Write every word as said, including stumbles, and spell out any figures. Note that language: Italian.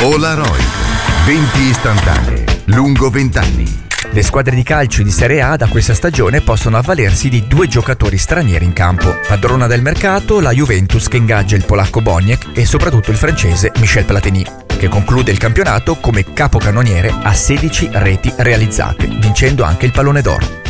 Polaroid, venti istantanee, lungo venti anni. Le squadre di calcio di Serie A da questa stagione possono avvalersi di due giocatori stranieri in campo. Padrona del mercato, la Juventus che ingaggia il polacco Boniek e soprattutto il francese Michel Platini, che conclude il campionato come capocannoniere a sedici reti realizzate, vincendo anche il pallone d'oro.